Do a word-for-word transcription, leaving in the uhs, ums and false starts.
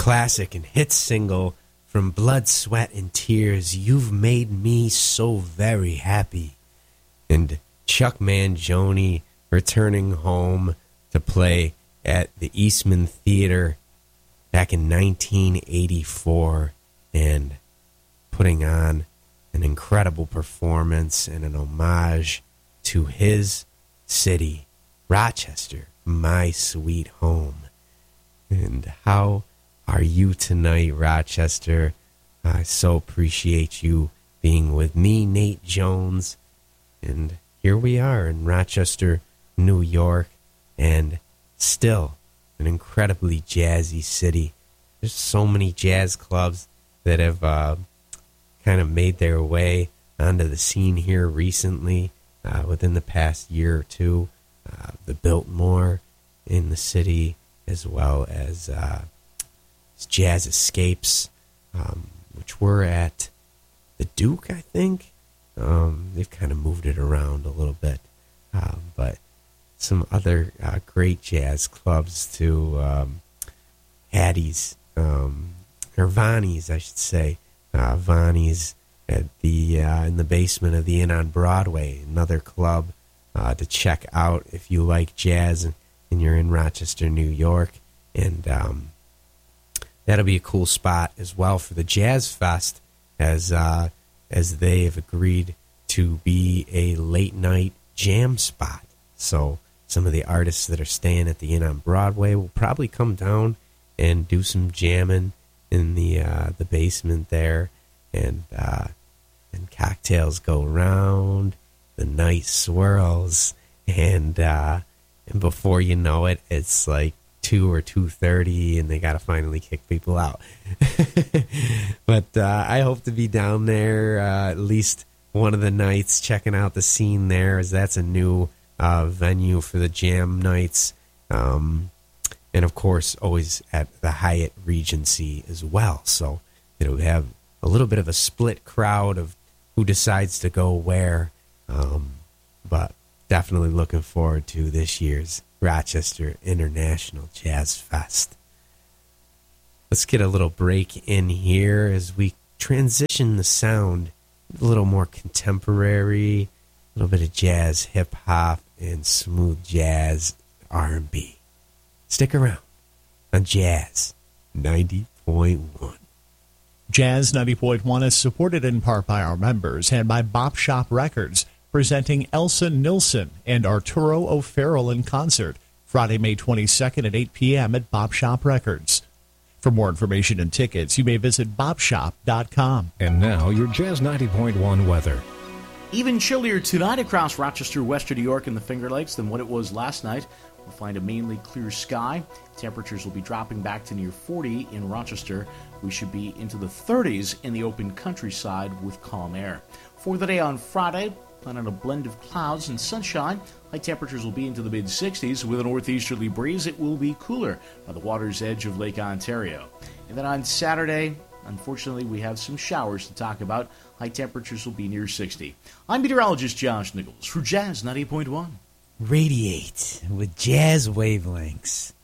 classic and hit single from Blood, Sweat, and Tears, You've Made Me So Very Happy. And Chuck Mangione returning home to play at the Eastman Theater back in nineteen eighty-four and putting on an incredible performance and an homage to his city, Rochester, my sweet home. And how are you tonight, Rochester? I so appreciate you being with me, Nate Jones. And here we are in Rochester, New York, and still an incredibly jazzy city. There's so many jazz clubs that have uh, kind of made their way onto the scene here recently, uh, within the past year or two. Uh, the Biltmore in the city, as well as uh, Jazz Escapes, um, which were at the Duke, I think. Um, they've kind of moved it around a little bit, uh, but some other uh, great jazz clubs too. Um, Hattie's, um, or Vonnie's, I should say. Uh, Vonnie's at the uh, in the basement of the Inn on Broadway, another club uh, to check out if you like jazz and, and you're in Rochester, New York. And um, that'll be a cool spot as well for the Jazz Fest, as uh, as they have agreed to be a late night jam spot. So some of the artists that are staying at the Inn on Broadway will probably come down and do some jamming in the uh, the basement there, and uh, and cocktails go round, the night swirls, and uh, and before you know it, it's like two or two thirty, and they got to finally kick people out. But uh, I hope to be down there uh, at least one of the nights, checking out the scene there, as that's a new uh, venue for the jam nights. Um, and of course, always at the Hyatt Regency as well. So it'll have a little bit of a split crowd of who decides to go where. Um, but definitely looking forward to this year's Rochester International Jazz Fest. Let's get a little break in here as we transition the sound a little more contemporary, a little bit of jazz, hip-hop, and smooth jazz R and B. Stick around on Jazz ninety point one. Jazz ninety point one is supported in part by our members and by Bop Shop Records, presenting Elsa Nilsson and Arturo O'Farrell in concert Friday, May twenty-second at eight p.m. at Bop Shop Records. For more information and tickets, you may visit bop shop dot com. And now, your Jazz ninety point one weather. Even chillier tonight across Rochester, western New York, and the Finger Lakes than what it was last night. We'll find a mainly clear sky. Temperatures will be dropping back to near forty in Rochester. We should be into the thirties in the open countryside with calm air. For the day on Friday, plan on a blend of clouds and sunshine. High temperatures will be into the mid-sixties. With a northeasterly breeze, it will be cooler by the water's edge of Lake Ontario. And then on Saturday, unfortunately, we have some showers to talk about. High temperatures will be near sixty. I'm meteorologist Josh Nichols for Jazz ninety point one. Radiate with jazz wavelengths.